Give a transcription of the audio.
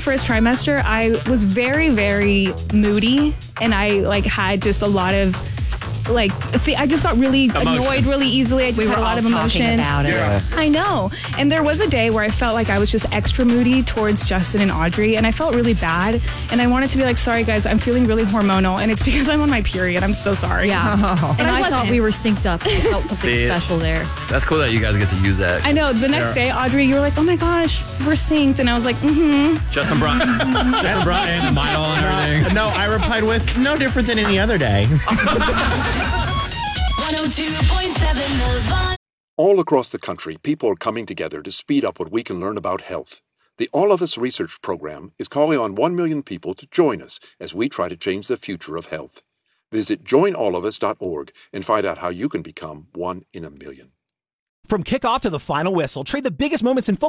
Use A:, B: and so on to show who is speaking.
A: first trimester, I was very, very moody, and I had just a lot of I just got really annoyed really easily. I just had a lot of emotions.
B: About it.
C: Yeah.
A: I know. And there was a day where I felt like I was just extra moody towards Justin and Audrey, and I felt really bad. And I wanted to be like, sorry guys, I'm feeling really hormonal, and it's because I'm on my period. I'm so sorry.
B: Yeah. And I thought we were synced up. I felt something special there.
D: That's cool that you guys get to use that.
A: I know. The next day, Audrey, you were like, oh my gosh, we're synced. And I was like,
D: Justin brought in the Midol and everything.
C: No, I replied with, no different than any other day.
E: 102.7 The Vine.
F: All across the country, people are coming together to speed up what we can learn about health. The All of Us Research Program is calling on 1 million people to join us as we try to change the future of health. Visit joinallofus.org and find out how you can become one in a million.
G: From kickoff to the final whistle, trade the biggest moments in football